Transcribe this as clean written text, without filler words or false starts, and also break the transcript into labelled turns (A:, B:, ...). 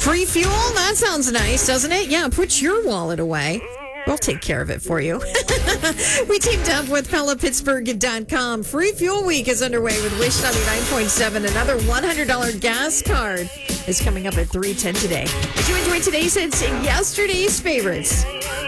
A: Free fuel? That sounds nice, doesn't it? Yeah, put your wallet away. We'll take care of it for you. We teamed up with PellaPittsburgh.com. Free Fuel Week is underway with Wish 99.7. Another $100 gas card is coming up at 3:10 today. Did you enjoy today's hits and yesterday's favorites?